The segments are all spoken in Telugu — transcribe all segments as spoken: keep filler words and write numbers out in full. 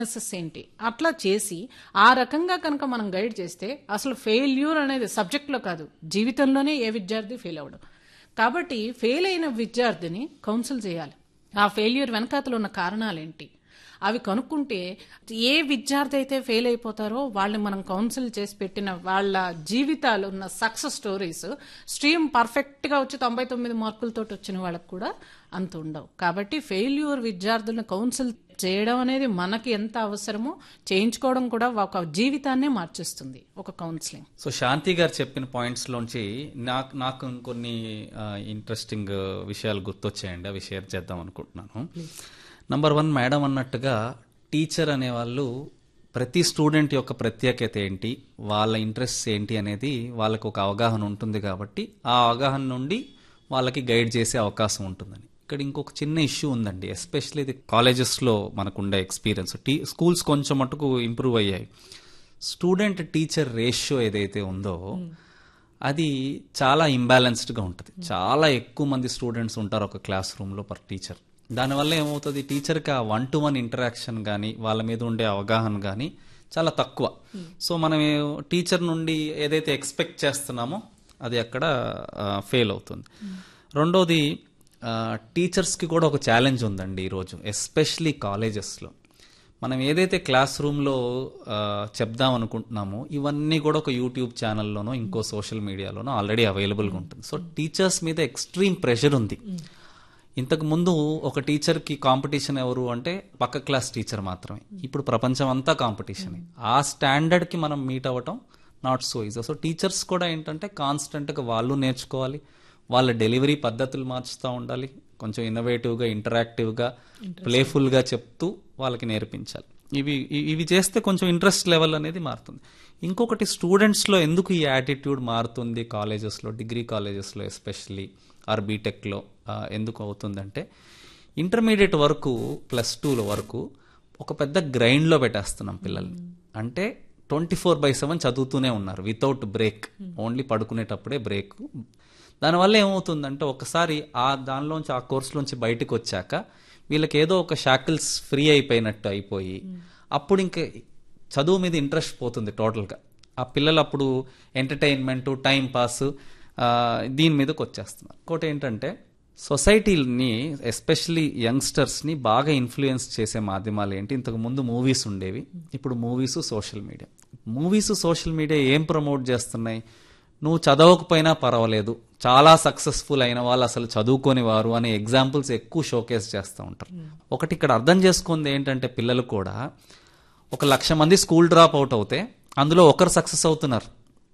వీక్నెసెస్ ఏంటి అట్లా చేసి ఆ రకంగా కనుక మనం గైడ్ చేస్తే అసలు ఫెయిల్యూర్ అనేది సబ్జెక్ట్లో కాదు, జీవితంలోనే ఏ విద్యార్థి ఫెయిల్ అవ్వడు. కాబట్టి ఫెయిల్ అయిన విద్యార్థిని కౌన్సిల్ చేయాలి. ఆ ఫెయిల్యూర్ వెనకాతలు ఉన్న కారణాలేంటి అవి కనుక్కుంటే ఏ విద్యార్థి అయితే ఫెయిల్ అయిపోతారో వాళ్ళని మనం కౌన్సిల్ చేసి పెట్టిన వాళ్ళ జీవితాలు ఉన్న సక్సెస్ స్టోరీస్ స్ట్రీమ్ పర్ఫెక్ట్ గా వచ్చి తొంభై తొమ్మిది మార్కులతో వచ్చిన వాళ్ళకు కూడా అంత ఉండవు. కాబట్టి ఫెయిల్యూర్ విద్యార్థులను కౌన్సిల్ చేయడం అనేది మనకి ఎంత అవసరమో చేయించుకోవడం కూడా ఒక జీవితాన్నే మార్చేస్తుంది ఒక కౌన్సిలింగ్. సో శాంతి గారు చెప్పిన పాయింట్స్ లోంచి నాకు నాకు కొన్ని ఇంట్రెస్టింగ్ విషయాలు గుర్తొచ్చాయండి, అవి షేర్ చేద్దాం అనుకుంటున్నాను. నంబర్ వన్, మేడం అన్నట్టుగా టీచర్ అనేవాళ్ళు ప్రతి స్టూడెంట్ యొక్క ప్రత్యేకత ఏంటి, వాళ్ళ ఇంట్రెస్ట్ ఏంటి అనేది వాళ్ళకు ఒక అవగాహన ఉంటుంది. కాబట్టి ఆ అవగాహన నుండి వాళ్ళకి గైడ్ చేసే అవకాశం ఉంటుందని. ఇక్కడ ఇంకొక చిన్న ఇష్యూ ఉందండి, ఎస్పెషల్లీ ఇది కాలేజెస్లో మనకుండే ఎక్స్పీరియన్స్. టీ స్కూల్స్ కొంచెం మటుకు ఇంప్రూవ్ అయ్యాయి. స్టూడెంట్ టీచర్ రేషియో ఏదైతే ఉందో అది చాలా ఇంబ్యాలెన్స్డ్గా ఉంటుంది. చాలా ఎక్కువ మంది స్టూడెంట్స్ ఉంటారు ఒక క్లాస్ రూమ్లో పర్ టీచర్. దానివల్ల ఏమవుతుంది, టీచర్కి ఆ వన్ టు వన్ ఇంటరాక్షన్ కానీ వాళ్ళ మీద ఉండే అవగాహన కానీ చాలా తక్కువ. సో మనం టీచర్ నుండి ఏదైతే ఎక్స్పెక్ట్ చేస్తున్నామో అది అక్కడ ఫెయిల్ అవుతుంది. రెండోది, టీచర్స్కి కూడా ఒక ఛాలెంజ్ ఉందండి ఈరోజు, ఎస్పెషలీ కాలేజెస్లో. మనం ఏదైతే క్లాస్ రూమ్లో చెప్దాం అనుకుంటున్నామో ఇవన్నీ కూడా ఒక యూట్యూబ్ ఛానల్లోనో ఇంకో సోషల్ మీడియాలోనో ఆల్రెడీ అవైలబుల్గా ఉంటుంది. సో టీచర్స్ మీద ఎక్స్ట్రీమ్ ప్రెషర్ ఉంది. ఇంతకు ముందు ఒక టీచర్కి కాంపిటీషన్ ఎవరు అంటే పక్క క్లాస్ టీచర్ మాత్రమే. ఇప్పుడు ప్రపంచం అంతా కాంపిటీషన్. ఆ స్టాండర్డ్కి మనం మీట్ అవ్వటం not so easy. So teachers కూడా ఏంటంటే కాన్స్టెంట్గా వాళ్ళు నేర్చుకోవాలి, వాళ్ళ డెలివరీ పద్ధతులు మార్చుతూ ఉండాలి, కొంచెం ఇన్నోవేటివ్గా, ఇంటరాక్టివ్గా, ప్లేఫుల్గా చెప్తూ వాళ్ళకి నేర్పించాలి. ఇవి ఇవి చేస్తే కొంచెం ఇంట్రెస్ట్ లెవెల్ అనేది మారుతుంది. ఇంకొకటి, స్టూడెంట్స్లో ఎందుకు ఈ యాటిట్యూడ్ మారుతుంది కాలేజెస్లో, డిగ్రీ కాలేజెస్లో ఎస్పెషల్లీ ఆర్ బీటెక్లో ఎందుకు అవుతుందంటే, ఇంటర్మీడియట్ వరకు ప్లస్ టూల వరకు ఒక పెద్ద గ్రైండ్లో పెట్టేస్తున్నాం పిల్లల్ని. అంటే ట్వంటీ ఫోర్ బై సెవెన్ చదువుతూనే ఉన్నారు వితౌట్ బ్రేక్, ఓన్లీ పడుకునేటప్పుడే బ్రేక్. దానివల్ల ఏమవుతుందంటే ఒకసారి ఆ దానిలోంచి ఆ కోర్సులోంచి బయటకు వచ్చాక వీళ్ళకి ఏదో ఒక షాకిల్స్ ఫ్రీ అయిపోయినట్టు అయిపోయి అప్పుడు ఇంకా చదువు మీద ఇంట్రెస్ట్ పోతుంది టోటల్గా. ఆ పిల్లలు అప్పుడు ఎంటర్టైన్మెంట్, టైం పాస్ దీని మీదకి వచ్చేస్తున్నారు. ఇంకోటి ఏంటంటే, సొసైటీని ఎస్పెషల్లీ యంగ్స్టర్స్ని బాగా ఇన్ఫ్లుయెన్స్ చేసే మాధ్యమాలు ఏంటి? ఇంతకు ముందు మూవీస్ ఉండేవి, ఇప్పుడు movies, social media. Movies, social media ఏం ప్రమోట్ చేస్తున్నాయి? నువ్వు చదవకపోయినా పర్వాలేదు, చాలా సక్సెస్ఫుల్ అయిన వాళ్ళు అసలు చదువుకొని వారు అనే ఎగ్జాంపుల్స్ ఎక్కువ షోకేస్ చేస్తూ ఉంటారు. ఒకటి ఇక్కడ అర్థం చేసుకుంది ఏంటంటే, పిల్లలు కూడా ఒక లక్ష మంది స్కూల్ డ్రాప్ అవుట్ అవుతే అందులో ఒకరు సక్సెస్ అవుతున్నారు.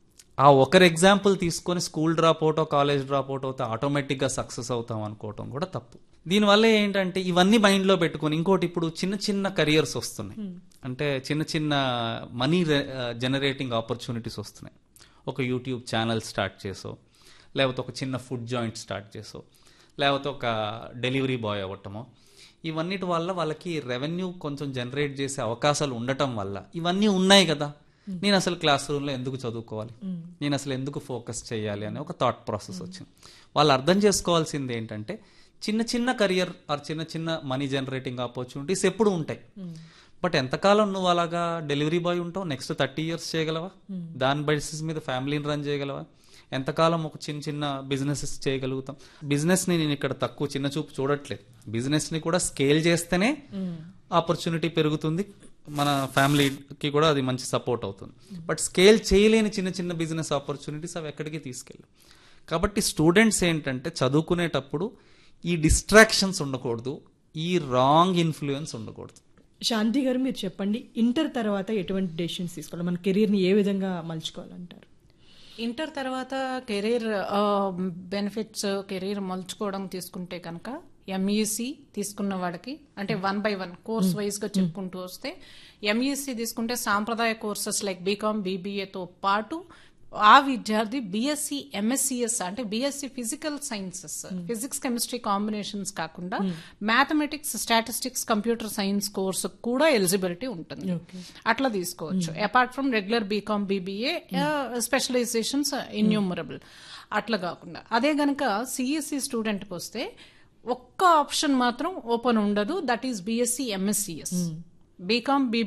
ఆ ఒకరి ఎగ్జాంపుల్ తీసుకొని school drop అవుటో college drop out అవుతే ఆటోమేటిక్గా సక్సెస్ అవుతాం అనుకోవటం కూడా తప్పు. దీనివల్ల ఏంటంటే ఇవన్నీ మైండ్లో పెట్టుకొని, ఇంకోటి ఇప్పుడు చిన్న చిన్న కెరియర్స్ వస్తున్నాయి, అంటే చిన్న చిన్న మనీ జనరేటింగ్ ఆపర్చునిటీస్ వస్తున్నాయి. ఒక యూట్యూబ్ ఛానల్ స్టార్ట్ చేసో, లేకపోతే ఒక చిన్న ఫుడ్ జాయింట్ స్టార్ట్ చేసో, లేకపోతే ఒక డెలివరీ బాయ్ అవ్వటమో, ఇవన్నిటి వల్ల వాళ్ళకి రెవెన్యూ కొంచెం జనరేట్ చేసే అవకాశాలు ఉండటం వల్ల ఇవన్నీ ఉన్నాయి కదా, నేను అసలు క్లాస్ రూమ్లో ఎందుకు చదువుకోవాలి, నేను అసలు ఎందుకు ఫోకస్ చేయాలి అనే ఒక థాట్ ప్రాసెస్ వచ్చింది. వాళ్ళు అర్థం చేసుకోవాల్సింది ఏంటంటే, చిన్న చిన్న కెరియర్ ఆర్ చిన్న చిన్న మనీ జనరేటింగ్ ఆపర్చునిటీస్ ఎప్పుడు ఉంటాయి. బట్ ఎంతకాలం నువ్వు అలాగా డెలివరీ బాయ్ ఉంటావు? నెక్స్ట్ థర్టీ ఇయర్స్ చేయగలవా? దాని బేసిస్ మీద ఫ్యామిలీని రన్ చేయగలవా? ఎంతకాలం ఒక చిన్న చిన్న బిజినెసెస్ చేయగలుగుతాం? బిజినెస్ని నేను ఇక్కడ తక్కువ చిన్న చూపు చూడట్లేదు, బిజినెస్ని కూడా స్కేల్ చేస్తేనే ఆపర్చునిటీ పెరుగుతుంది, మన ఫ్యామిలీకి కూడా అది మంచి సపోర్ట్ అవుతుంది. బట్ స్కేల్ చేయలేని చిన్న చిన్న బిజినెస్ ఆపర్చునిటీస్ అవి ఎక్కడికి తీసుకెళ్ళవు. కాబట్టి స్టూడెంట్స్ ఏంటంటే చదువుకునేటప్పుడు ఈ డిస్ట్రాక్షన్స్ ఉండకూడదు, ఈ రాంగ్ ఇన్ఫ్లుయెన్స్ ఉండకూడదు. శాంతి గారు, మీరు చెప్పండి, ఇంటర్ తర్వాత ఎటువంటి డెసిషన్స్ తీసుకోవాలి, మన కెరీర్ని ఏ విధంగా మలుచుకోవాలంటారు? ఇంటర్ తర్వాత కెరీర్ బెనిఫిట్స్, కెరీర్ మలుచుకోవడం తీసుకుంటే కనుక ఎంఈసి తీసుకున్న వాడికి, అంటే one by one course wise గా చెప్పుకుంటూ వస్తే, ఎంఈసి తీసుకుంటే సాంప్రదాయ కోర్సెస్ లైక్ బీకామ్, బీబీఏతో పాటు ఆ విద్యార్థి బిఎస్సి, ఎంఎస్సిఎస్ అంటే BSc physical sciences, physics chemistry combinations కాకుండా mathematics, statistics, computer science course కూడా ఎలిజిబిలిటీ ఉంటుంది. అట్లా తీసుకోవచ్చు. Apart from regular BCom, BBA, specialisations innumerable. అట్లా కాకుండా అదే గనక సిఎస్సి స్టూడెంట్కి వస్తే ఒక్క ఆప్షన్ మాత్రం ఓపెన్ ఉండదు, that is BSc MSCS. BCom